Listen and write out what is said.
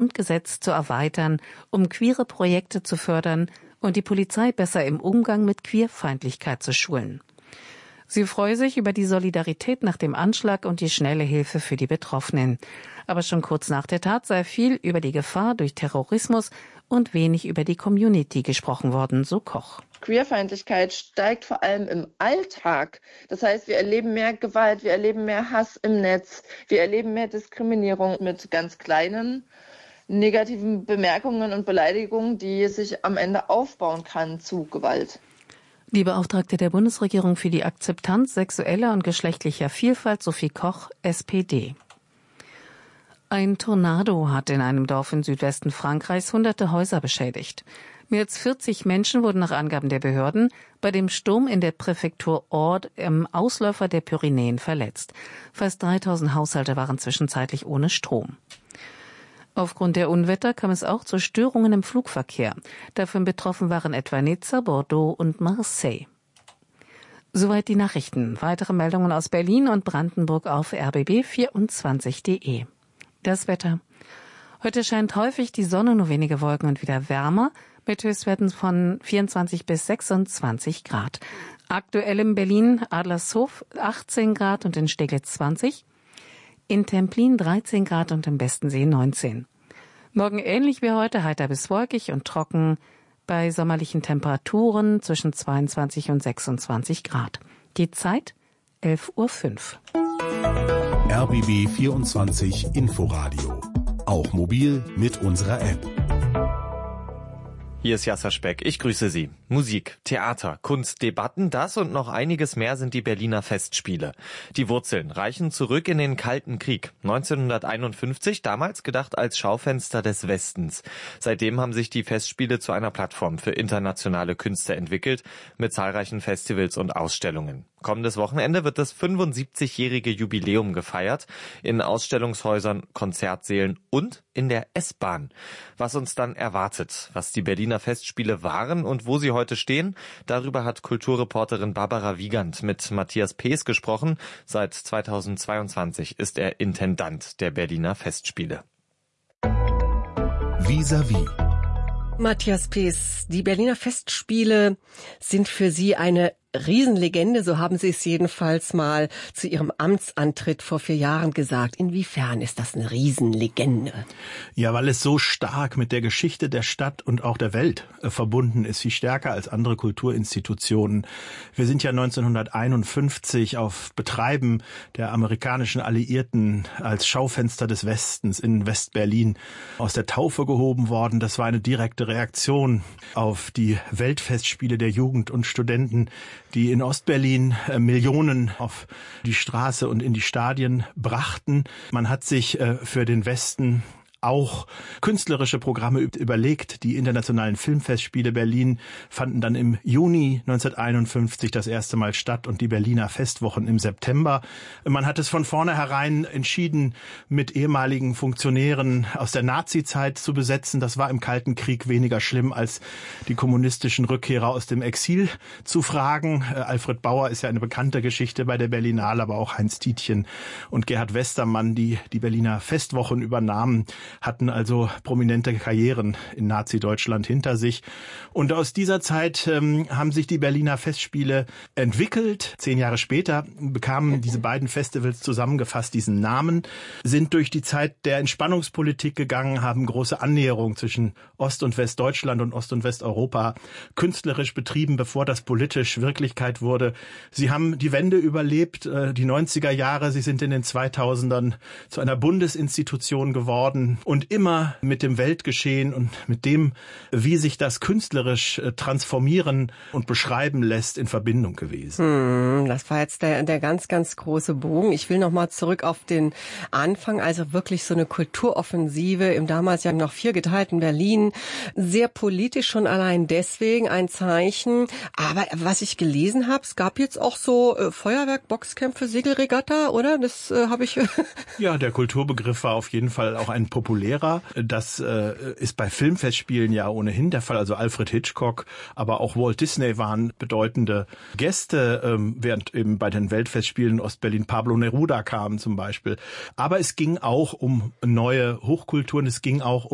Grundgesetz zu erweitern, um queere Projekte zu fördern und die Polizei besser im Umgang mit Queerfeindlichkeit zu schulen. Sie freue sich über die Solidarität nach dem Anschlag und die schnelle Hilfe für die Betroffenen. Aber schon kurz nach der Tat sei viel über die Gefahr durch Terrorismus und wenig über die Community gesprochen worden, so Koch. Queerfeindlichkeit steigt vor allem im Alltag. Das heißt, wir erleben mehr Gewalt, wir erleben mehr Hass im Netz, wir erleben mehr Diskriminierung mit ganz kleinen negativen Bemerkungen und Beleidigungen, die sich am Ende aufbauen kann zu Gewalt. Die Beauftragte der Bundesregierung für die Akzeptanz sexueller und geschlechtlicher Vielfalt, Sophie Koch, SPD. Ein Tornado hat in einem Dorf im Südwesten Frankreichs hunderte Häuser beschädigt. Mehr als 40 Menschen wurden nach Angaben der Behörden bei dem Sturm in der Präfektur Ordes im Ausläufer der Pyrenäen verletzt. Fast 3000 Haushalte waren zwischenzeitlich ohne Strom. Aufgrund der Unwetter kam es auch zu Störungen im Flugverkehr. Davon betroffen waren etwa Nizza, Bordeaux und Marseille. Soweit die Nachrichten. Weitere Meldungen aus Berlin und Brandenburg auf rbb24.de. Das Wetter. Heute scheint häufig die Sonne, nur wenige Wolken und wieder wärmer, mit Höchstwerten von 24 bis 26 Grad. Aktuell in Berlin Adlershof 18 Grad und in Steglitz 20. In Templin 13 Grad und im Bestensee 19. Morgen ähnlich wie heute, heiter bis wolkig und trocken, bei sommerlichen Temperaturen zwischen 22 und 26 Grad. Die Zeit 11:05 Uhr. RBB 24 Inforadio. Auch mobil mit unserer App. Hier ist Jasser Speck, ich grüße Sie. Musik, Theater, Kunst, Debatten, das und noch einiges mehr sind die Berliner Festspiele. Die Wurzeln reichen zurück in den Kalten Krieg. 1951, damals gedacht als Schaufenster des Westens. Seitdem haben sich die Festspiele zu einer Plattform für internationale Künste entwickelt, mit zahlreichen Festivals und Ausstellungen. Kommendes Wochenende wird das 75-jährige Jubiläum gefeiert, in Ausstellungshäusern, Konzertsälen und in der S-Bahn. Was uns dann erwartet, was die Berliner Festspiele waren und wo sie heute stehen, darüber hat Kulturreporterin Barbara Wiegand mit Matthias Pees gesprochen. Seit 2022 ist er Intendant der Berliner Festspiele. Vis-à-vis. Matthias Pees, die Berliner Festspiele sind für Sie eine Riesenlegende, so haben Sie es jedenfalls mal zu Ihrem Amtsantritt vor 4 Jahren gesagt. Inwiefern ist das eine Riesenlegende? Ja, weil es so stark mit der Geschichte der Stadt und auch der Welt verbunden ist, viel stärker als andere Kulturinstitutionen. Wir sind ja 1951 auf Betreiben der amerikanischen Alliierten als Schaufenster des Westens in West-Berlin aus der Taufe gehoben worden. Das war eine direkte Reaktion auf die Weltfestspiele der Jugend und Studenten, die in Ostberlin Millionen auf die Straße und in die Stadien brachten. Man hat sich für den Westen auch künstlerische Programme überlegt. Die internationalen Filmfestspiele Berlin fanden dann im Juni 1951 das erste Mal statt und die Berliner Festwochen im September. Man hat es von vornherein entschieden, mit ehemaligen Funktionären aus der Nazizeit zu besetzen. Das war im Kalten Krieg weniger schlimm, als die kommunistischen Rückkehrer aus dem Exil zu fragen. Alfred Bauer ist ja eine bekannte Geschichte bei der Berlinale, aber auch Heinz Tietjen und Gerhard Westermann, die die Berliner Festwochen übernahmen, hatten also prominente Karrieren in Nazi-Deutschland hinter sich. Und aus dieser Zeit haben sich die Berliner Festspiele entwickelt. 10 Jahre später bekamen diese beiden Festivals zusammengefasst diesen Namen, sind durch die Zeit der Entspannungspolitik gegangen, haben große Annäherung zwischen Ost- und Westdeutschland und Ost- und Westeuropa künstlerisch betrieben, bevor das politisch Wirklichkeit wurde. Sie haben die Wende überlebt, die 90er Jahre. Sie sind in den 2000ern zu einer Bundesinstitution geworden und immer mit dem Weltgeschehen und mit dem, wie sich das künstlerisch transformieren und beschreiben lässt, in Verbindung gewesen. Das war jetzt der ganz, ganz große Bogen. Ich will noch mal zurück auf den Anfang, also wirklich so eine Kulturoffensive im damals ja noch 4 geteilten Berlin. Sehr politisch schon allein deswegen ein Zeichen. Aber was ich gelesen habe, es gab jetzt auch so Feuerwerk, Boxkämpfe, Segelregatta, oder? Das habe ich... Ja, der Kulturbegriff war auf jeden Fall auch ein populärer. Das ist bei Filmfestspielen ja ohnehin der Fall. Also Alfred Hitchcock, aber auch Walt Disney waren bedeutende Gäste, während eben bei den Weltfestspielen in Ostberlin Pablo Neruda kam zum Beispiel. Aber es ging auch um neue Hochkulturen, es ging auch